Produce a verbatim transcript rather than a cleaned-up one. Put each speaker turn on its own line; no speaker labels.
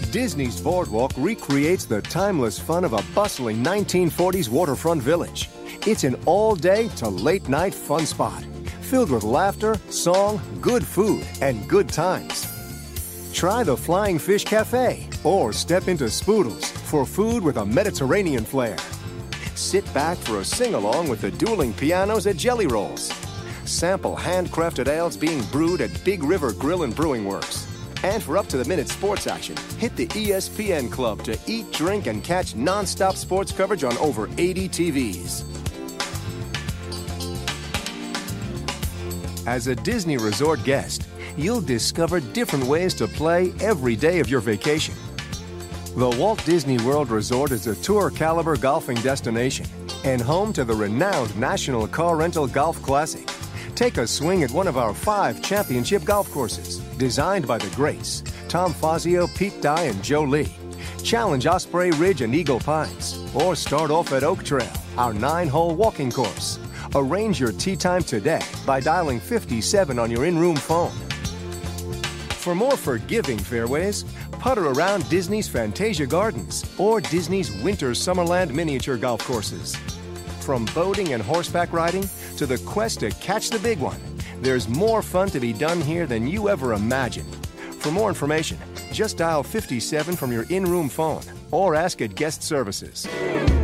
Disney's Boardwalk recreates the timeless fun of a bustling nineteen forties waterfront village. It's an all-day to late-night fun spot, filled with laughter, song, good food, and good times. Try the Flying Fish Cafe or step into Spoodles for food with a Mediterranean flair. Sit back for a sing-along with the dueling pianos at Jelly Rolls. Sample handcrafted ales being brewed at Big River Grill and Brewing Works. And for up-to-the-minute sports action, hit the E S P N Club to eat, drink, and catch non-stop sports coverage on over eighty T Vs. As a Disney Resort guest, you'll discover different ways to play every day of your vacation. The Walt Disney World Resort is a tour-caliber golfing destination and home to the renowned National Car Rental Golf Classic. Take a swing at one of our five championship golf courses, designed by the greats, Tom Fazio, Pete Dye, and Joe Lee. Challenge Osprey Ridge and Eagle Pines, or start off at Oak Trail, our nine-hole walking course. Arrange your tee time today by dialing fifty-seven on your in-room phone. For more forgiving fairways, putter around Disney's Fantasia Gardens or Disney's Winter Summerland miniature golf courses. From boating and horseback riding to the quest to catch the big one, there's more fun to be done here than you ever imagined. For more information, just dial fifty-seven from your in-room phone or ask at guest services.